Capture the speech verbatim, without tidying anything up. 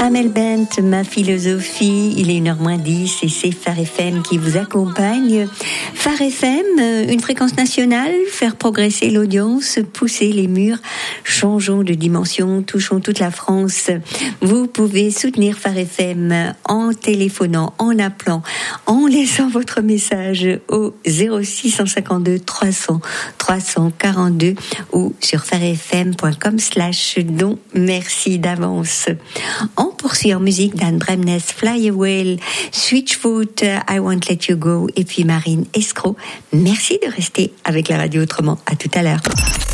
Amel Bent, ma philosophie, il est une heure moins dix et c'est Phare F M qui vous accompagne. Phare F M, une fréquence nationale, faire progresser l'audience, pousser les murs, changeons de dimension, touchons toute la France. Vous pouvez soutenir Phare F M en téléphonant, en appelant, en laissant votre message au zéro six cent cinquante-deux trois cents trois cent quarante-deux ou sur pharefm point com slash don. Merci d'avance. On poursuit en musique Dan Bremnes, Fly Away, Switchfoot, I Won't Let You Go et puis Marine Escroc. Merci de rester avec la radio autrement. À tout à l'heure.